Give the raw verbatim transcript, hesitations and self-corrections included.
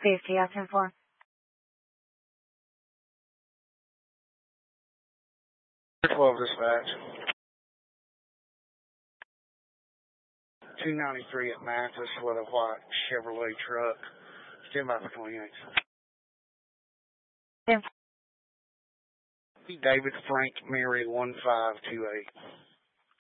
Safety out ten four. twelve dispatch. two ninety-three at Mathis with a white Chevrolet truck. Stand by for twenty-eight. ten David Frank Mary one five two eight.